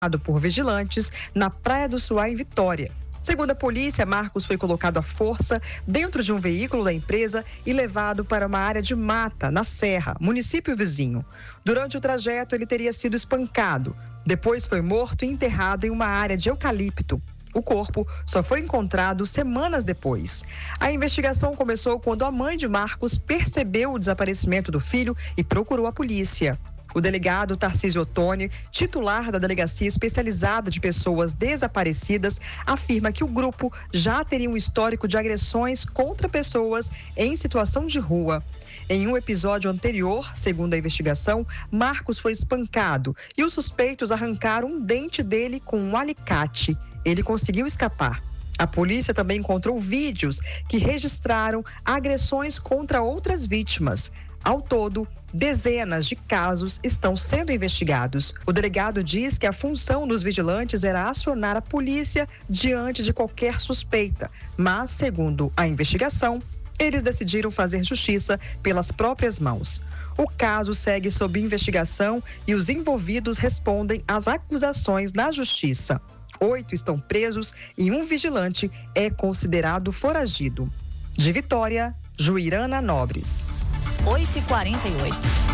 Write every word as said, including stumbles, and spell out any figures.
por vigilantes na Praia do Suá, em Vitória. Segundo a polícia, Marcos foi colocado à força dentro de um veículo da empresa e levado para uma área de mata, na Serra, município vizinho. Durante o trajeto, ele teria sido espancado. Depois foi morto e enterrado em uma área de eucalipto. O corpo só foi encontrado semanas depois. A investigação começou quando a mãe de Marcos percebeu o desaparecimento do filho e procurou a polícia. O delegado Tarcísio Ottoni, titular da Delegacia Especializada de Pessoas Desaparecidas, afirma que o grupo já teria um histórico de agressões contra pessoas em situação de rua. Em um episódio anterior, segundo a investigação, Marcos foi espancado e os suspeitos arrancaram um dente dele com um alicate. Ele conseguiu escapar. A polícia também encontrou vídeos que registraram agressões contra outras vítimas. Ao todo, dezenas de casos estão sendo investigados. O delegado diz que a função dos vigilantes era acionar a polícia diante de qualquer suspeita, mas, segundo a investigação, eles decidiram fazer justiça pelas próprias mãos. O caso segue sob investigação e os envolvidos respondem às acusações na justiça. Oito estão presos e um vigilante é considerado foragido. De Vitória, Juirana Nobres. oito e quarenta e oito.